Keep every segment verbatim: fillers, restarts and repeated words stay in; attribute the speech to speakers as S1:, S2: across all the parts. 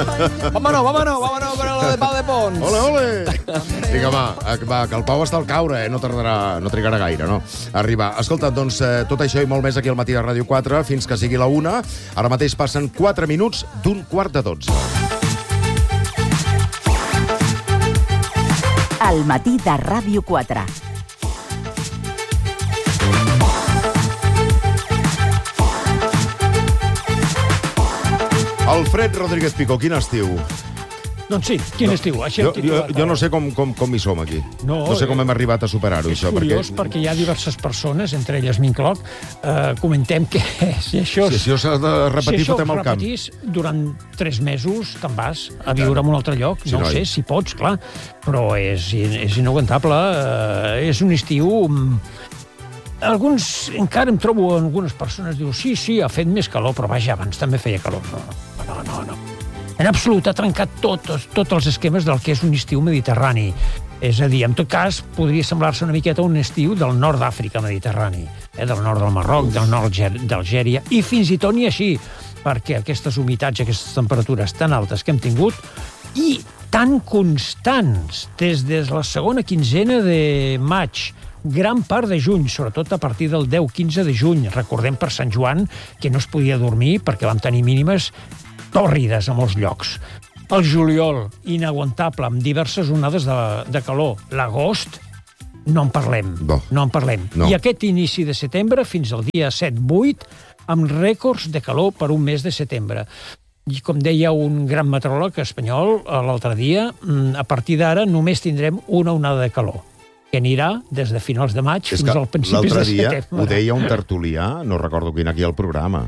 S1: Vámonos, vámonos, vámonos per lo de Pau de Pons.
S2: Ole, ole! Vinga, va, va, que el Pau està al caure, eh? No tardarà, no trigarà gaire, no? Arriba. Escolta, doncs, eh, tot això i molt més aquí al matí de Ràdio quatre, fins que sigui la una. Ara mateix passen quatre minuts d'un quart de dotze.
S3: Al matí de Ràdio quatre.
S2: Alfred Rodríguez Picó, quin estiu?
S4: Doncs sí, quin
S2: no,
S4: estiu? Així
S2: jo, jo, jo no sé com, com, com hi som aquí. No, no sé com hem arribat a superar-ho,
S4: és
S2: això.
S4: És curiós perquè... perquè hi ha diverses persones, entre elles m'incloc, eh, comentem que si això...
S2: Si això s'ha de repetir,
S4: si
S2: fotem el camp.
S4: Si això repetís durant tres mesos, te'n vas a viure en un altre lloc.
S2: Sí,
S4: no ho sé, si pots, clar, però és, és inaguantable. Eh, és un estiu... Alguns, encara em trobo algunes persones, diuen, sí, sí, ha fet més calor, però vaja, abans també feia calor. No, no, no, no. En absolut, ha trencat tots, tots els esquemes del que és un estiu mediterrani. És a dir, en tot cas, podria semblar-se una miqueta un estiu del nord d'Àfrica mediterrani, eh, del nord del Marroc, del nord d'Algèria, i fins i tot ni així, perquè aquestes humitats, aquestes temperatures tan altes que hem tingut, i tan constants, des de la segona quinzena de maig, gran part de juny, sobretot a partir del deu quinze de juny. Recordem per Sant Joan que no es podia dormir perquè vam tenir mínimes tòrrides a molts llocs. El juliol, inaguantable, amb diverses onades de, de calor. L'agost, no en parlem.
S2: No,
S4: no en parlem.
S2: No.
S4: I aquest inici de setembre, fins al dia set vuit, amb rècords de calor per un mes de setembre. I com deia un gran meteoròleg espanyol l'altre dia, a partir d'ara només tindrem una onada de calor, que anirà des de finals de maig
S2: és
S4: fins al principis de setembre.
S2: L'altre dia ho deia un tertulià, no recordo quin aquí al programa.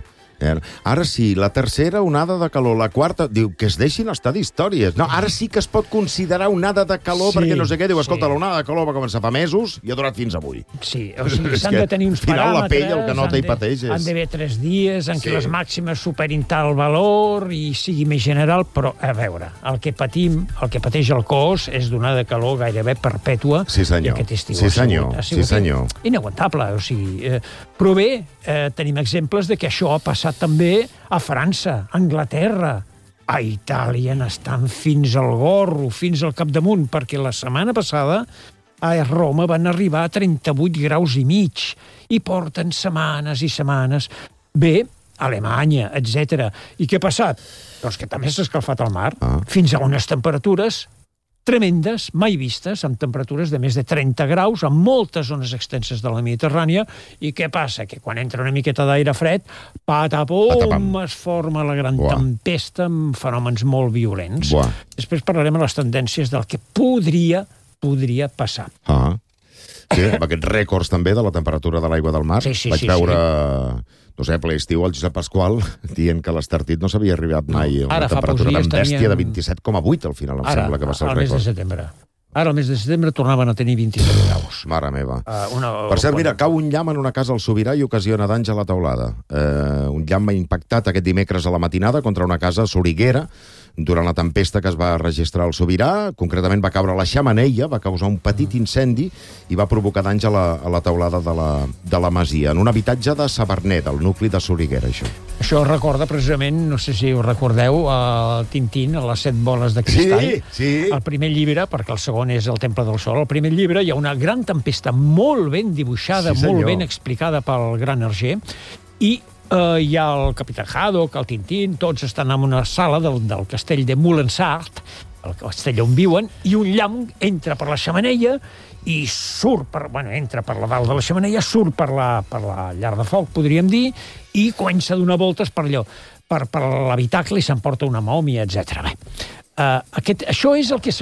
S2: Ara sí, la tercera onada de calor, la quarta, diu que es deixin estar d'històries. No, ara sí que es pot considerar onada de calor, sí, perquè no sé què, diu, escolta, sí, l'onada de calor va començar fa mesos i ha durat fins avui.
S4: Sí, o sigui, s'han de tenir uns paràmetres,
S2: la pell el que nota i pateix és...
S4: Han d'haver tres dies en
S2: sí,
S4: què les màximes superin tal valor i sigui més general, però, a veure, el que patim, el que pateix el cos és d'onada de calor gairebé perpètua.
S2: Sí, senyor.
S4: I aquest estiu
S2: Sí,
S4: ha sigut,
S2: senyor.
S4: ha sigut
S2: Sí, senyor.
S4: inaguantable, o sigui... Eh, però bé, eh, tenim exemples de que això ha passat també a França, a Anglaterra, a Itàlia, estan fins al gorro, fins al capdamunt, perquè la setmana passada a Roma van arribar a trenta-vuit graus i mig, i porten setmanes i setmanes. Bé, Alemanya, etcètera. I què ha passat? Doncs que també s'ha escalfat el mar, ah. fins a unes temperatures tremendes, mai vistes, amb temperatures de més de trenta graus, amb moltes zones extenses de la Mediterrània. I què passa? Que quan entra una miqueta d'aire fred, patapum, patapam, es forma la gran Buah. tempesta amb fenòmens molt violents.
S2: Buah. Després
S4: parlarem de les tendències del que podria, podria passar.
S2: Ah. Sí, amb aquests rècords també de la temperatura de l'aigua del mar.
S4: Sí, sí,
S2: Vaig
S4: sí,
S2: veure...
S4: Sí.
S2: no sé, ple estiu, el Josep Pasqual, dient que l'Estartit no s'havia arribat mai a una
S4: Ara,
S2: temperatura tan bèstia
S4: tenien...
S2: de vint-i-set coma vuit, al final, em
S4: Ara,
S2: sembla que va ser el
S4: rècord. Ara, al mes de setembre. Ara, al mes de setembre, tornaven a tenir vint-i-set graus.
S2: Mare meva.
S4: Uh, una...
S2: Per cert, mira, cau un llamp en una casa al Sobirà i ocasiona danys a la teulada. Uh, un llamp ha impactat aquest dimecres a la matinada contra una casa a Soriguera, durant la tempesta que es va registrar al Sobirà. Concretament va caure la xemeneia, va causar un petit incendi i va provocar danys a la, a la teulada de la, de la masia, en un habitatge de Sabarner, del nucli de Soriguera, això.
S4: Això recorda precisament, no sé si ho recordeu, el Tintín, a les set boles de cristall.
S2: Sí, sí.
S4: El primer llibre, perquè el segon és el Temple del Sol, el primer llibre hi ha una gran tempesta molt ben dibuixada,
S2: sí,
S4: molt ben explicada pel gran Hergé, i Uh, hi ha el Capità Haddock, el Tintín, tots estan en una sala del, del castell de Moulensart, el castell on viuen, i un llamp entra per la xemeneia i surt per, bueno, entra per la dalt de la xemeneia, surt per la, per la llar de foc, podríem dir, i comença a donar voltes per allò, per, per l'habitacle i s'emporta una mòmia, etcètera. Bé, uh, aquest, això és el que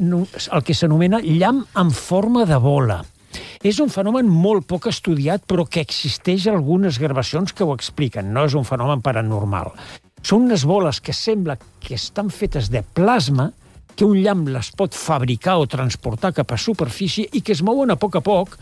S4: s'anomena llamp en forma de bola. És un fenomen molt poc estudiat, però que existeix algunes gravacions que ho expliquen. No és un fenomen paranormal. Són unes boles que sembla que estan fetes de plasma, que un llamp les pot fabricar o transportar cap a superfície i que es mouen a poc a poc,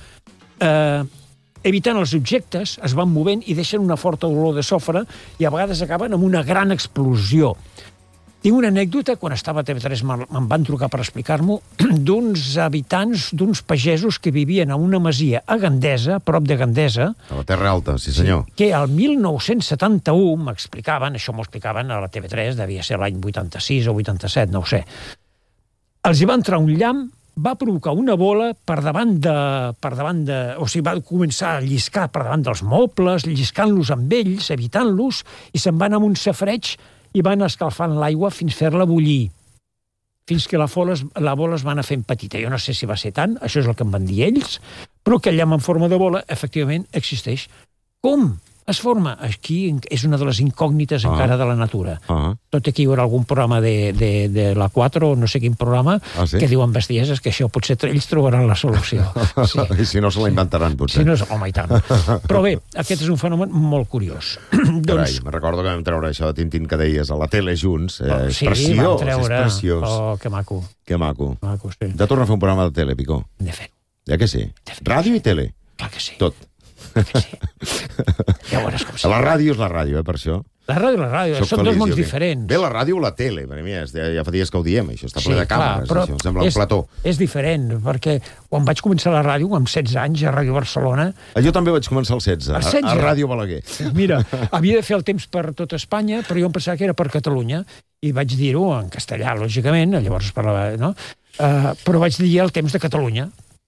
S4: eh, evitant els objectes, es van movent i deixen una forta olor de sofre i a vegades acaben amb una gran explosió. Tinc una anècdota, quan estava a T V tres me'n van trucar per explicar-m'ho, d'uns habitants, d'uns pagesos que vivien a una masia a Gandesa, prop de Gandesa,
S2: A la Terra Alta, sí senyor.
S4: que al mil nou-cents setanta-u m'explicaven, això m'ho explicaven a la T V tres, devia ser l'any vuitanta-sis o vuitanta-set, no ho sé. Els hi va entrar un llamp, va provocar una bola per davant de... Per davant de o sigui, va començar a lliscar per davant dels mobles, lliscant-los amb ells, evitant-los, i se'n van amb un safreig i van escalfant l'aigua fins fer-la bullir. Fins que la, fola, la bola es va anar fent petita. Jo no sé si va ser tant, això és el que em van dir ells, però aquell llamp en forma de bola, efectivament, existeix. Com es forma? Aquí és una de les incògnites
S2: Ah.
S4: encara de la natura.
S2: Ah.
S4: Tot aquí hi haurà algun programa de, de, de la quatre o no sé quin programa
S2: Ah, sí?
S4: que diuen bestieses que això potser ells trobaran la solució. Sí.
S2: I si no se la inventaran, potser.
S4: Si no és... Home, i tant. Però bé, aquest és un fenomen molt curiós.
S2: Carai,
S4: doncs,
S2: me'n recordo que vam treure això de Tintín que deies a la tele junts. Eh,
S4: oh,
S2: és
S4: sí,
S2: preciós,
S4: vam treure...
S2: és preciós.
S4: Oh, que maco,
S2: Que maco.
S4: maco, sí.
S2: De tornar a fer un programa de tele, Picó.
S4: Hem de fer-ho,
S2: Ja que sí. Ràdio i tele.
S4: clar que sí.
S2: Tot.
S4: Clar que sí. Ja veuràs com sí.
S2: La ràdio és la ràdio, eh, per això.
S4: La ràdio i la ràdio,
S2: Soc
S4: són
S2: feliç,
S4: dos mons
S2: jo, que-
S4: diferents.
S2: Bé, la ràdio o la tele, per mi, ja, ja fa dies que ho diem, això està ple de càmeres,
S4: però
S2: això, sembla
S4: és,
S2: un plató.
S4: És diferent, perquè quan vaig començar la ràdio, amb setze anys, a Ràdio Barcelona,
S2: Jo també vaig començar al setze,
S4: Al
S2: a,
S4: setze?
S2: a Ràdio Balaguer.
S4: mira, havia de fer el temps per tot Espanya, però jo em pensava que era per Catalunya, i vaig dir-ho en castellà, lògicament, llavors parlava, no? Uh, però vaig dir el temps de Catalunya.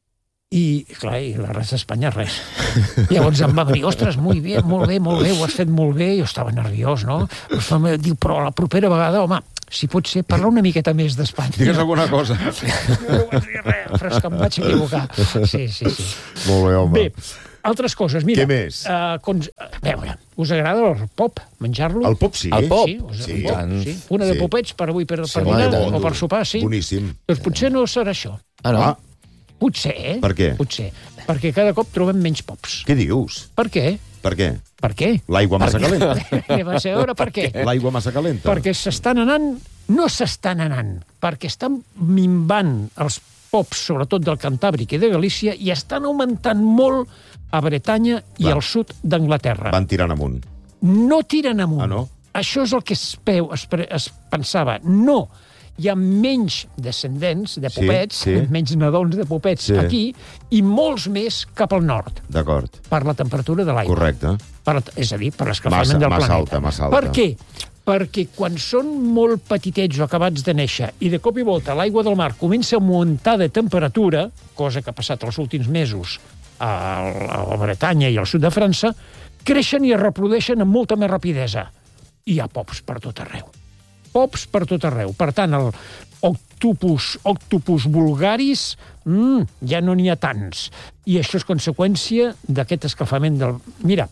S4: I, clar, i la resta d'Espanya, res. Llavors em va dir, ostres, molt bé, molt bé, molt bé, ho has fet molt bé. Jo estava nerviós, no? Però, diu, però la propera vegada, home, si pot ser, parla una miqueta més d'Espanya.
S2: Digues alguna cosa.
S4: No vaig dir res, però és que em vaig equivocar. Sí, sí, sí.
S2: Molt bé, home.
S4: Bé, altres coses, mira.
S2: Què més?
S4: Uh, cons... A veure, us agrada el pop, menjar-lo?
S2: El pop sí.
S1: El pop?
S4: Sí, us...
S2: Sí.
S4: sí. pop, sí. Una de
S2: Sí.
S4: popets per avui, per, per
S1: home,
S4: dinar,
S1: i tant.
S4: o per sopar, sí.
S2: Boníssim.
S4: Doncs potser no serà això.
S1: Ah, no?
S2: Ah,
S4: Potser, eh?
S2: Per què?
S4: Potser. Perquè cada cop trobem menys pops.
S2: què dius?
S4: Per què?
S2: Per què?
S4: Per què?
S2: L'aigua massa calenta.
S4: Què va ser? A veure, per què?
S2: L'aigua massa calenta.
S4: Perquè s'estan anant... No s'estan anant, perquè estan minvant els pops, sobretot del Cantàbric i de Galícia, i estan augmentant molt a Bretanya i
S2: Clar.
S4: al sud d'Anglaterra.
S2: Van tirant amunt.
S4: No tiren amunt.
S2: Ah, no?
S4: Això és el que es, peu, es, pre- es pensava. No. Hi ha menys descendents de
S2: Sí,
S4: popets,
S2: sí.
S4: menys nadons de popets
S2: Sí.
S4: aquí, i molts més cap al nord,
S2: D'acord.
S4: per la temperatura de l'aigua.
S2: Correcte.
S4: Per, és a dir, per
S2: Massa-
S4: l'escalfament del
S2: massa
S4: planeta.
S2: alta, massa alta.
S4: Per què? Perquè quan són molt petitets o acabats de néixer i de cop i volta l'aigua del mar comença a augmentar de temperatura, cosa que ha passat els últims mesos a, a la Bretanya i al sud de França, creixen i es reprodueixen amb molta més rapidesa. I hi ha pops per tot arreu. Pops per tot arreu. Per tant, el octopus, octopus vulgaris, mm, ja no n'hi ha tants. I això és conseqüència d'aquest escalfament del... Mira,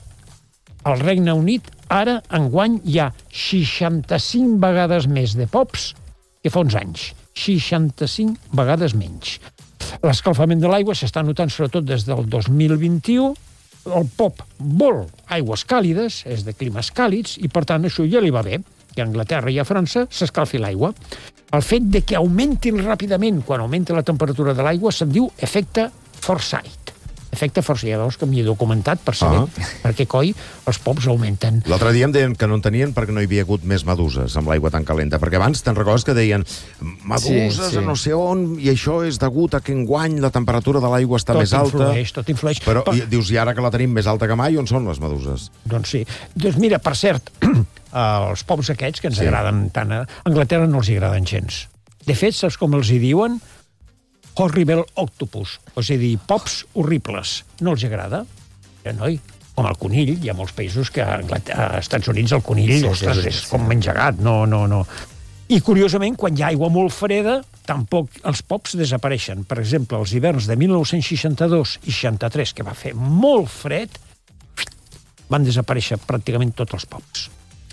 S4: al Regne Unit, ara, enguany, hi ha seixanta-cinc vegades més de pops que fa uns anys. seixanta-cinc vegades menys. L'escalfament de l'aigua s'està notant sobretot des del dos mil vint-i-u. El pop vol aigües càlides, és de climes càlids, i per tant això ja li va bé, que a Anglaterra i a França s'escalfi l'aigua. El fet de que augmentin ràpidament quan augmenta la temperatura de l'aigua se'n diu efecte Forsyth. Efecte Forsyth, ja veus que m'hi he documentat per saber
S2: Ah.
S4: per què coi els pops augmenten.
S2: L'altre dia em deien que no en tenien perquè no hi havia hagut més meduses amb l'aigua tan calenta, perquè abans te'n recordes que deien meduses
S1: Sí, sí.
S2: a no sé on, i això és degut a que enguany la temperatura de l'aigua està
S4: Tot
S2: més alta.
S4: influeix, tot influeix.
S2: Però
S4: Per-
S2: i, dius, i ara que la tenim més alta que mai, on són les meduses?
S4: Doncs sí. Doncs mira, per cert, els pops aquests, que ens
S2: Sí.
S4: sí. agraden tant, a Anglaterra no els hi agraden gens. De fet, saps com els hi diuen? Horrible octopus, és a dir, pops horribles. No els agrada? Ja, noi, com el conill, hi ha molts països que a, Anglat- a Estats Units el conill,
S1: Sí,
S4: sí,
S1: sí,
S4: ostres,
S1: sí,
S4: és
S1: sí.
S4: com menjagat, no, no, no. I, curiosament, quan hi ha aigua molt freda, tampoc els pops desapareixen. Per exemple, els hiverns de mil nou-cents seixanta-dos i seixanta-tres, que va fer molt fred, van desaparèixer pràcticament tots els pops.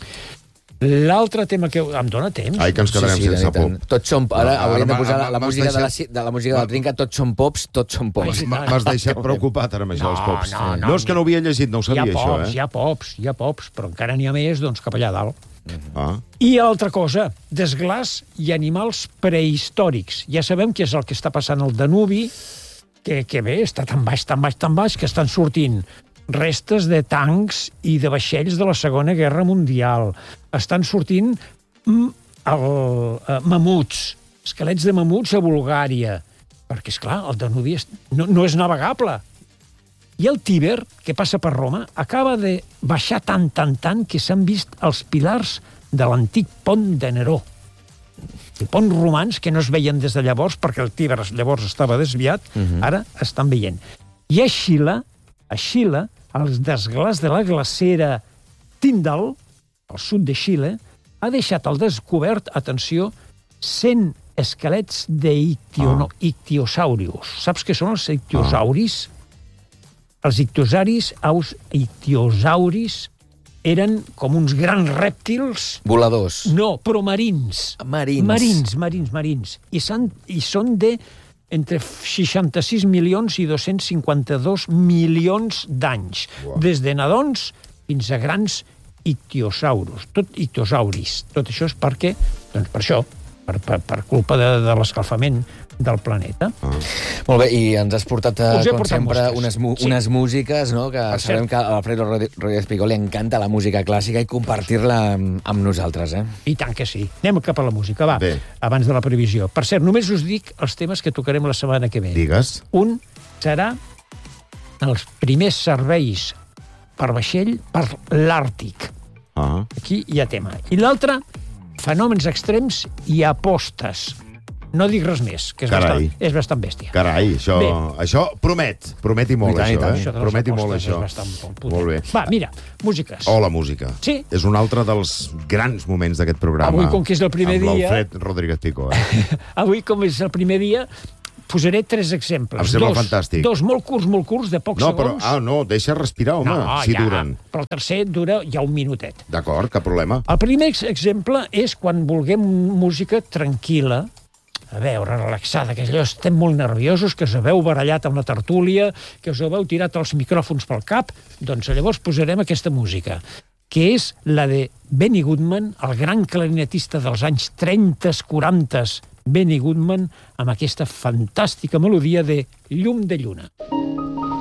S4: L'altre tema que... Em dóna temps?
S2: Ai, que ens quedarem
S1: Sí, sí,
S2: sense
S1: i tant.
S2: pop.
S1: Tots són... Ara
S2: No,
S1: hauríem de
S2: ara
S1: posar
S2: m'ha-
S1: la, la
S2: m'has
S1: música de la,
S2: deixat-
S1: de la música de la trinca, tots són pops, tots són pops.
S4: Ai,
S2: M- M'has deixat preocupat ara amb això,
S4: No,
S2: els pops.
S4: no, no,
S2: no, és que no ho havia llegit, no ho
S4: Hi ha
S2: sabia,
S4: pops,
S2: això, eh?
S4: hi ha pops, hi ha pops, però encara n'hi ha més, doncs, cap allà dalt.
S2: Ah.
S4: I altra cosa, desglàs i animals prehistòrics. Ja sabem què és el que està passant al Danubi, que, que bé, està tan baix, tan baix, tan baix, que estan sortint restes de tancs i de vaixells de la Segona Guerra Mundial. Estan sortint mm, el, uh, mamuts, esquelets de mamuts a Bulgària, perquè, esclar, el Danubi és, no, no és navegable. I el Tíber, que passa per Roma, acaba de baixar tant, tant, tant, que s'han vist els pilars de l'antic pont de Neró. I ponts romans que no es veien des de llavors, perquè el Tíber llavors estava desviat, uh-huh. ara estan veient. I a Xile, a Xile, el desglàs de la glacera Tyndall, al sud de Xile, ha deixat al descobert, atenció, cent esquelets d'ictiosaurius. Ah. Saps què són els ictiosauris? Ah. Els ictiosaris, aus, ictiosauris eren com uns grans rèptils...
S1: Voladors.
S4: No, però marins.
S1: Marins.
S4: Marins, marins, marins. I, i són de entre seixanta-sis milions i dos-cents cinquanta-dos milions d'anys. Wow. Des de nadons fins a grans ictiosaurus, tot ictiosauris. Tot això és perquè, doncs per això, per, per, per culpa de, de l'escalfament del planeta.
S1: Ah. Molt bé, i ens has portat,
S4: Us he
S1: com
S4: portat
S1: sempre,
S4: músiques.
S1: unes, mu
S4: Sí.
S1: unes músiques, no?, que
S4: Per
S1: sabem
S4: cert.
S1: que a Alfredo Rodríguez Picó li encanta la música clàssica i compartir-la amb, amb nosaltres, eh?
S4: I tant que sí. Anem cap a la música, va,
S2: Bé.
S4: abans de la previsió. Per cert, només us dic els temes que tocarem la setmana que ve.
S2: Digues.
S4: Un serà els primers serveis per vaixell per l'Àrtic.
S2: Ah.
S4: Aquí hi ha tema. I l'altre, fenòmens extrems i apostes. No dic res més, que és,
S2: Carai.
S4: bastant, és bastant bèstia.
S2: Carai, això,
S4: Bé.
S2: això promet, promet i molt,
S1: I tant, i
S2: això,
S1: tant.
S2: eh?
S4: Això de les
S2: Promet i molt,
S4: apostes
S2: això.
S4: és bastant potent.
S2: Molt bé.
S4: Va, mira, músiques.
S2: Oh, la música.
S4: Sí.
S2: És un altre dels grans moments d'aquest programa.
S4: Avui, com que és el primer
S2: amb
S4: dia-
S2: l'Alfred Rodríguez Picó, eh?
S4: Avui, com és el primer dia, posaré tres exemples.
S2: Em sembla
S4: dos,
S2: fantàstic.
S4: Dos molt curts, molt curts, de pocs
S2: No, però,
S4: segons.
S2: ah, no, deixa respirar, home,
S4: no,
S2: si
S4: ja,
S2: duren.
S4: Però el tercer dura ja un minutet.
S2: D'acord, cap problema.
S4: El primer ex- exemple és quan vulguem música tranquil·la, a veure, relaxada, que allò estem molt nerviosos, que us haveu barallat amb la tertúlia, que us haveu tirat els micròfons pel cap, doncs llavors posarem aquesta música, que és la de Benny Goodman, el gran clarinetista dels anys trenta, quaranta, Benny Goodman, amb aquesta fantàstica melodia de Llum de lluna.